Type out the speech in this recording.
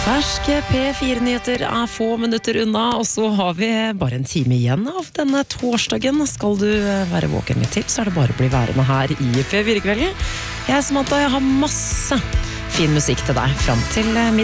Ferske P4-nyheter få minutter unna, og så har vi bare en time igjen av denne torsdagen. Skal du være våken litt til, så er det bare å bli værende her i P4-kvelden. Jeg er Samantha, jeg har masse fin musikk til deg frem til middag.